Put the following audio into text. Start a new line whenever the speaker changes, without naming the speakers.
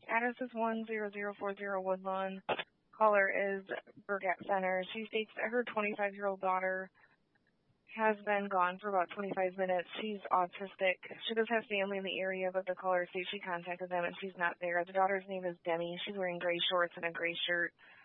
Address is 10040 Woodlawn. Caller is Burgett Center. She states that her 25-year-old daughter has been gone for about 25 minutes. She's autistic. She does have family in the area, but the caller states she contacted them and she's not there. The daughter's name is Demi. She's wearing gray shorts and a gray shirt.